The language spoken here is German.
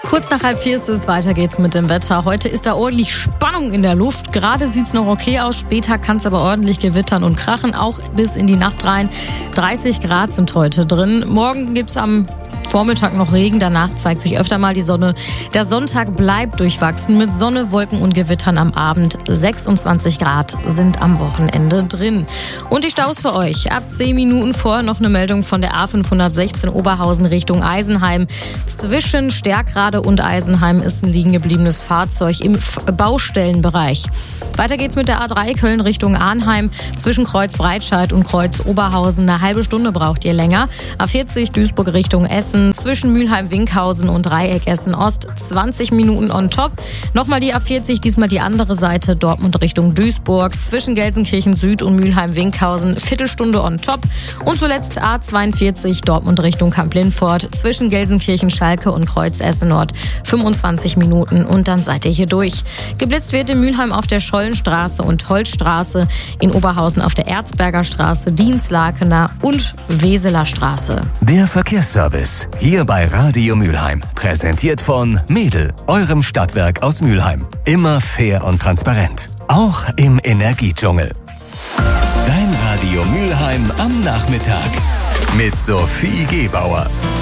Kurz nach 3:30 ist es, weiter geht's mit dem Wetter. Heute ist da ordentlich Spannung in der Luft. Gerade sieht's noch okay aus, später kann's aber ordentlich gewittern und krachen, auch bis in die Nacht rein. 30 Grad sind heute drin. Morgen gibt's am Vormittag noch Regen, danach zeigt sich öfter mal die Sonne. Der Sonntag bleibt durchwachsen mit Sonne, Wolken und Gewittern am Abend. 26 Grad sind am Wochenende drin. Und die Staus für euch. Ab 10 Minuten vor noch eine Meldung von der A516 Oberhausen Richtung Eisenheim. Zwischen Stärkrade und Eisenheim ist ein liegen gebliebenes Fahrzeug im Baustellenbereich. Weiter geht's mit der A3 Köln Richtung Arnheim. Zwischen Kreuz Breitscheid und Kreuz Oberhausen eine halbe Stunde braucht ihr länger. A40 Duisburg Richtung Essen. Zwischen Mülheim-Winkhausen und Dreieck Essen-Ost 20 Minuten on top. Nochmal die A40, diesmal die andere Seite, Dortmund Richtung Duisburg. Zwischen Gelsenkirchen Süd und Mülheim-Winkhausen Viertelstunde on top. Und zuletzt A42 Dortmund Richtung Kamp-Lindfort. Zwischen Gelsenkirchen-Schalke und Kreuz Essen-Nord 25 Minuten und dann seid ihr hier durch. Geblitzt wird in Mülheim auf der Schollenstraße und Holzstraße, in Oberhausen auf der Erzberger Straße, Dienstlakener und Weseler Straße. Der Verkehrsservice. Hier bei Radio Mülheim. Präsentiert von Mädel, eurem Stadtwerk aus Mülheim. Immer fair und transparent. Auch im Energiedschungel. Dein Radio Mülheim am Nachmittag. Mit Sophie Gebauer.